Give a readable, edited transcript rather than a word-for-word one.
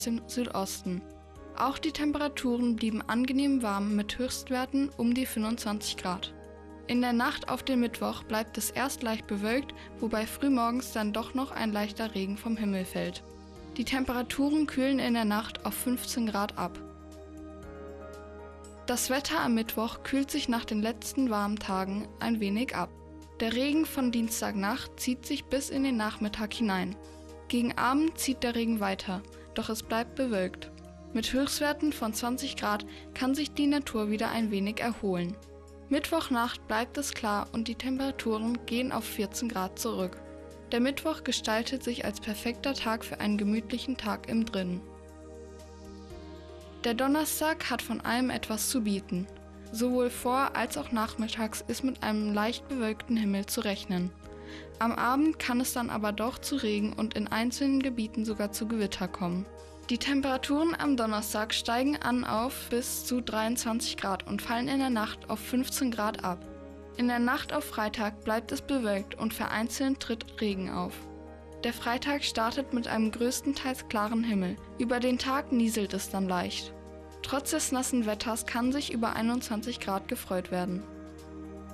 dem Südosten. Auch die Temperaturen blieben angenehm warm mit Höchstwerten um die 25 Grad. In der Nacht auf den Mittwoch bleibt es erst leicht bewölkt, wobei frühmorgens dann doch noch ein leichter Regen vom Himmel fällt. Die Temperaturen kühlen in der Nacht auf 15 Grad ab. Das Wetter am Mittwoch kühlt sich nach den letzten warmen Tagen ein wenig ab. Der Regen von Dienstagnacht zieht sich bis in den Nachmittag hinein. Gegen Abend zieht der Regen weiter, doch es bleibt bewölkt. Mit Höchstwerten von 20 Grad kann sich die Natur wieder ein wenig erholen. Mittwochnacht bleibt es klar und die Temperaturen gehen auf 14 Grad zurück. Der Mittwoch gestaltet sich als perfekter Tag für einen gemütlichen Tag im Drinnen. Der Donnerstag hat von allem etwas zu bieten. Sowohl vor- als auch nachmittags ist mit einem leicht bewölkten Himmel zu rechnen. Am Abend kann es dann aber doch zu Regen und in einzelnen Gebieten sogar zu Gewitter kommen. Die Temperaturen am Donnerstag steigen an auf bis zu 23 Grad und fallen in der Nacht auf 15 Grad ab. In der Nacht auf Freitag bleibt es bewölkt und vereinzelt tritt Regen auf. Der Freitag startet mit einem größtenteils klaren Himmel. Über den Tag nieselt es dann leicht. Trotz des nassen Wetters kann sich über 21 Grad gefreut werden.